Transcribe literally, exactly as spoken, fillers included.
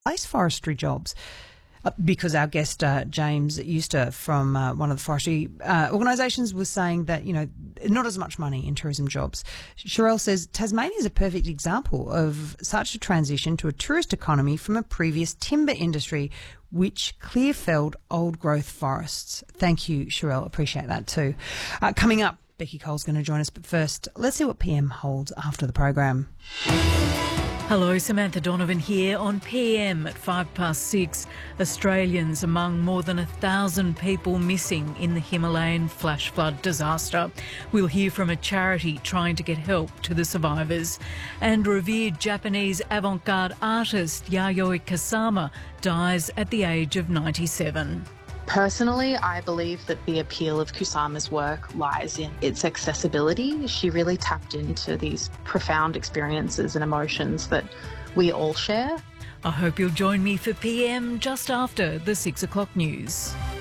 place forestry jobs. Uh, because our guest, uh, James Euster from uh, one of the forestry uh, organisations was saying that, you know, not as much money in tourism jobs. Sherelle says Tasmania is a perfect example of such a transition to a tourist economy from a previous timber industry, which clear-felled old-growth forests. Thank you, Sherelle. Appreciate that too. Uh, coming up, Becky Cole's going to join us, but first, let's see what P M holds after the program. Hello, Samantha Donovan here on P M at five past six. Australians among more than a thousand people missing in the Himalayan flash flood disaster. We'll hear from a charity trying to get help to the survivors. And revered Japanese avant-garde artist Yayoi Kusama dies at the age of ninety-seven. Personally, I believe that the appeal of Kusama's work lies in its accessibility. She really tapped into these profound experiences and emotions that we all share. I hope you'll join me for P M just after the six o'clock news.